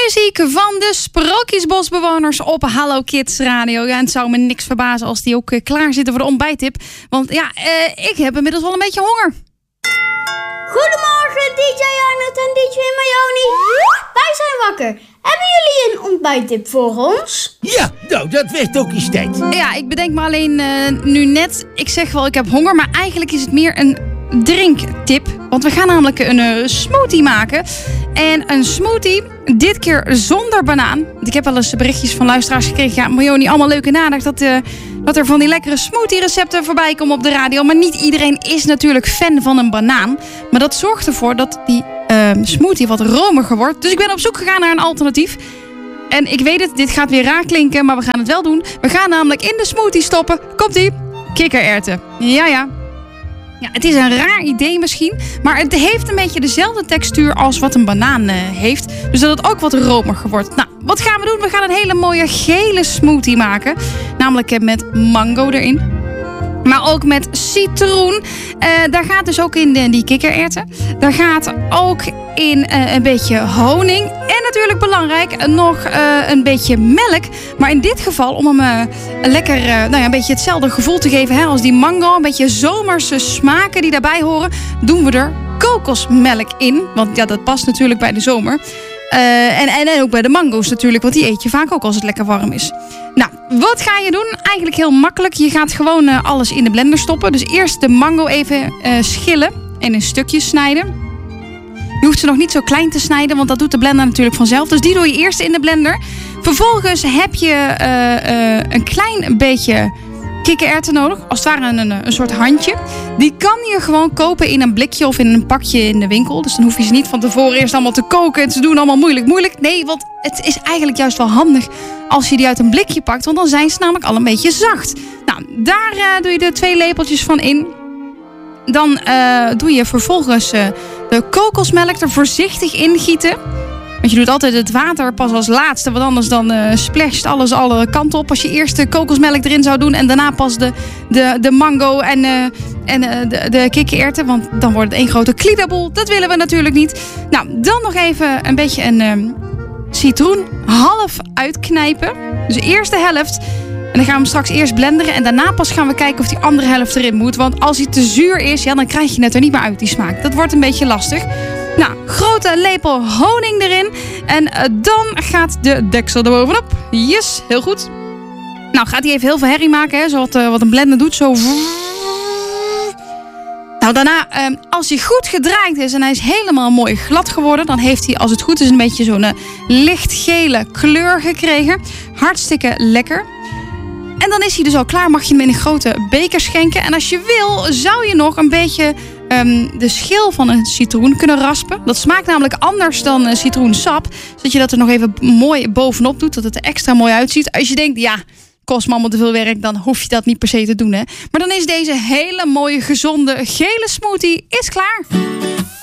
muziek van de Sprookjesbosbewoners op Hallo Kids Radio. Ja, en het zou me niks verbazen als die ook klaar zitten voor de ontbijttip. Want ja, ik heb inmiddels wel een beetje honger. Goedemorgen, DJ Arnold en DJ Mayoni. Wij zijn wakker. Hebben jullie een ontbijttip voor ons? Ja, nou, dat werd ook eens tijd. Ja, ik bedenk me alleen nu net. Ik zeg wel, ik heb honger, maar eigenlijk is het meer een drinktip. Want we gaan namelijk een smoothie maken. En een smoothie, dit keer zonder banaan. Ik heb wel eens berichtjes van luisteraars gekregen. Ja, Mayoni, allemaal leuke nadacht dat er van die lekkere smoothie recepten voorbij komen op de radio. Maar niet iedereen is natuurlijk fan van een banaan. Maar dat zorgt ervoor dat die smoothie wat romiger wordt. Dus ik ben op zoek gegaan naar een alternatief. En ik weet het, dit gaat weer raar klinken, maar we gaan het wel doen. We gaan namelijk in de smoothie stoppen. Komt-ie? Kikkererwten. Ja. Ja, het is een raar idee misschien, maar het heeft een beetje dezelfde textuur als wat een banaan heeft. Dus dat het ook wat romiger wordt. Nou, wat gaan we doen? We gaan een hele mooie gele smoothie maken. Namelijk met mango erin. Maar ook met citroen. Daar gaat dus ook in die kikkererwten. Daar gaat ook in een beetje honing. En natuurlijk belangrijk, nog een beetje melk. Maar in dit geval, om hem lekker een beetje hetzelfde gevoel te geven als die mango. Een beetje zomerse smaken die daarbij horen. Doen we er kokosmelk in. Want ja, dat past natuurlijk bij de zomer. En ook bij de mango's natuurlijk, want die eet je vaak ook als het lekker warm is. Nou, wat ga je doen? Eigenlijk heel makkelijk. Je gaat gewoon alles in de blender stoppen. Dus eerst de mango even schillen en in stukjes snijden. Je hoeft ze nog niet zo klein te snijden, want dat doet de blender natuurlijk vanzelf. Dus die doe je eerst in de blender. Vervolgens heb je een klein beetje kikkererwten nodig. Als het ware een soort handje. Die kan je gewoon kopen in een blikje of in een pakje in de winkel. Dus dan hoef je ze niet van tevoren eerst allemaal te koken en te doen allemaal moeilijk. Nee, want het is eigenlijk juist wel handig als je die uit een blikje pakt. Want dan zijn ze namelijk al een beetje zacht. Nou, daar doe je de 2 lepeltjes van in. Dan doe je vervolgens de kokosmelk er voorzichtig in gieten. Want je doet altijd het water pas als laatste. Want anders dan splasht alles alle kanten op. Als je eerst de kokosmelk erin zou doen. En daarna pas de mango en de kikkererwten. Want dan wordt het één grote kliederboel. Dat willen we natuurlijk niet. Nou, dan nog even een beetje een citroen half uitknijpen. Dus eerst de helft. En dan gaan we hem straks eerst blenderen. En daarna pas gaan we kijken of die andere helft erin moet. Want als hij te zuur is, ja, dan krijg je het er niet meer uit, die smaak. Dat wordt een beetje lastig. Nou, grote lepel honing erin. En dan gaat de deksel erbovenop. Yes, heel goed. Nou, gaat hij even heel veel herrie maken, hè, zoals wat een blender doet. Zo. Nou, daarna, als hij goed gedraaid is en hij is helemaal mooi glad geworden, dan heeft hij, als het goed is, een beetje zo'n lichtgele kleur gekregen. Hartstikke lekker. En dan is hij dus al klaar. Mag je hem in een grote beker schenken. En als je wil, zou je nog een beetje de schil van een citroen kunnen raspen. Dat smaakt namelijk anders dan citroensap. Zodat je dat er nog even mooi bovenop doet. Dat het er extra mooi uitziet. Als je denkt, ja, kost me allemaal te veel werk, dan hoef je dat niet per se te doen, hè. Maar dan is deze hele mooie, gezonde, gele smoothie is klaar.